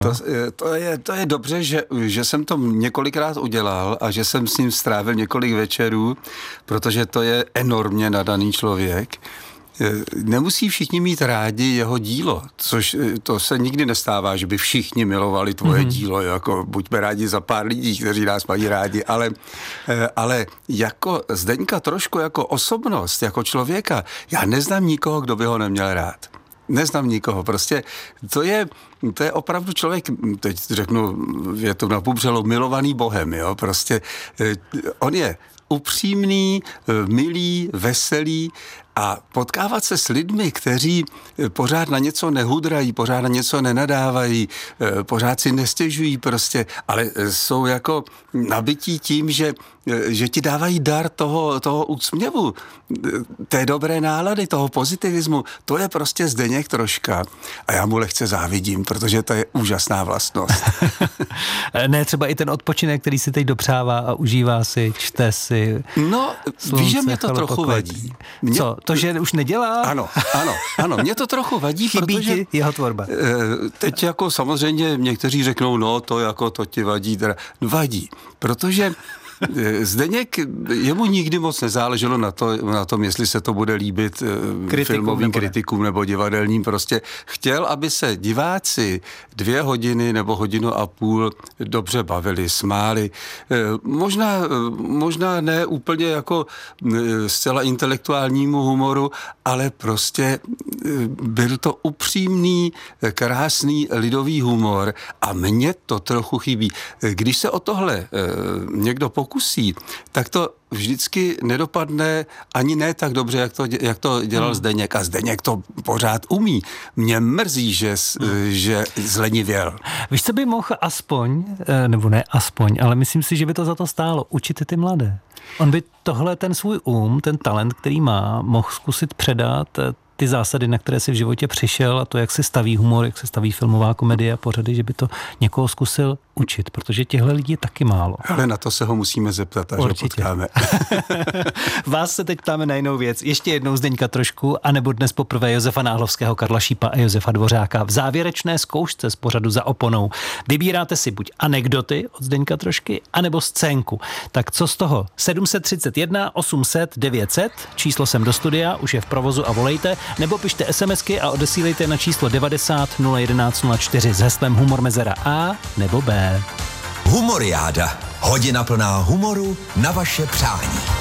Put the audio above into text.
To je dobře, že jsem to několikrát udělal a že jsem s ním strávil několik večerů, protože to je enormně nadaný člověk. Nemusí všichni mít rádi jeho dílo, což to se nikdy nestává, že by všichni milovali tvoje dílo, jako buďme rádi za pár lidí, kteří nás mají rádi, ale jako Zdeňka trošku jako osobnost, jako člověka, já neznám nikoho, kdo by ho neměl rád. Neznám nikoho, prostě to je opravdu člověk, teď řeknu větu napubřelou, milovaný Bohem, jo, prostě on je upřímný, milý, veselý a potkávat se s lidmi, kteří pořád na něco nehudrají, pořád na něco nenadávají, pořád si nestěžují prostě, ale jsou jako nabití tím, že ti dávají dar toho úsměvu, té dobré nálady, toho pozitivismu. To je prostě Zdeněk Troška a já mu lehce závidím, protože to je úžasná vlastnost. Ne, třeba i ten odpočinek, který si teď dopřává a užívá si, čte si. No, víš, že mě to trochu vadí. Co? To, že už nedělá? Ano, mě to trochu vadí, chybí protože ti jeho tvorba. Teď jako samozřejmě někteří řeknou, no to ti vadí, teda vadí, protože Zdeněk, jemu nikdy moc nezáleželo na tom, jestli se to bude líbit filmovým kritikům nebo divadelním. Prostě chtěl, aby se diváci 2 hodiny nebo 1,5 hodiny dobře bavili, smáli. Možná ne úplně jako zcela intelektuálnímu humoru, ale prostě byl to upřímný, krásný lidový humor a mně to trochu chybí. Když se o tohle někdo pokusí, tak to vždycky nedopadne ani ne tak dobře, jak to dělal Zdeněk. A Zdeněk to pořád umí. Mě mrzí, že zlenivěl. Víš, co by mohl aspoň, nebo ne aspoň, ale myslím si, že by to za to stálo, učit ty mladé. On by tohle, ten svůj ten talent, který má, mohl zkusit předat ty zásady, na které si v životě přišel a to, jak se staví humor, jak se staví filmová komedie a pořady, že by to někoho zkusil učit, protože těchto lidí je taky málo. Ale na to se ho musíme zeptat, až ho potkáme. Vás se teď ptáme na jinou věc. Ještě jednou Zdeňka Trošku, anebo dnes poprvé Josefa Náhlovského, Karla Šípa a Josefa Dvořáka v závěrečné zkoušce z pořadu Za oponou. Vybíráte si buď anekdoty od Zdeňka Trošky, anebo scénku. Tak co z toho? 731 800 900, číslo sem do studia, už je v provozu a volejte, nebo pište SMSky a odesílejte na číslo 90 011 04 s heslem Humor mezera A nebo B. Humoriáda. Hodina plná humoru na vaše přání.